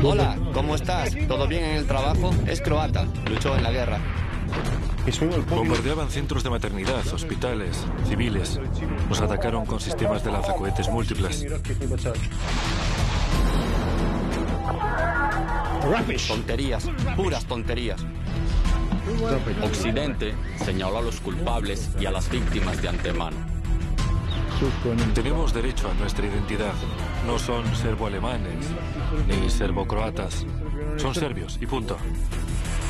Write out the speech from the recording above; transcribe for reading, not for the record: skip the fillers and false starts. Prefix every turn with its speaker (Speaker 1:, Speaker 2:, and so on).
Speaker 1: Hola, ¿cómo estás? ¿Todo bien en el trabajo? Es croata, luchó en la guerra.
Speaker 2: Bombardeaban centros de maternidad, hospitales, civiles. Nos atacaron con sistemas de lanzacohetes múltiples.
Speaker 1: Tonterías, puras tonterías.
Speaker 3: Occidente señaló a los culpables y a las víctimas de antemano.
Speaker 2: Tenemos derecho a nuestra identidad. No son serbo-alemanes ni serbo-croatas. Son serbios y punto.